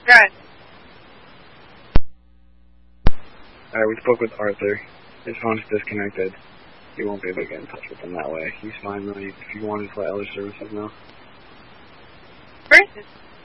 Good. Alright, we spoke with Arthur. His phone's disconnected. You won't be able to get in touch with him that way. He's fine though. If you want to let other services know. Where is this?